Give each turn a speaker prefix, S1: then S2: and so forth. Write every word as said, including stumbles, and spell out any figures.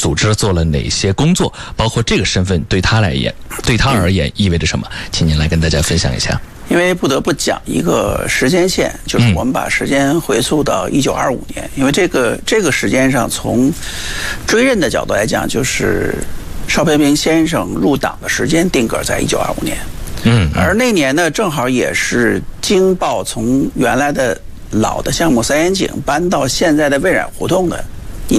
S1: 组织做了哪些工作，包括这个身份对他来言，对他而言意味着什么？请您来跟大家分享一下。
S2: 因为不得不讲一个时间线，就是我们把时间回溯到一九二五年，因为这个这个时间上，从追认的角度来讲，就是邵培明先生入党的时间定格在一九二五年。嗯，而那年呢，正好也是京报从原来的老的项目三眼井搬到现在的蔚染胡同的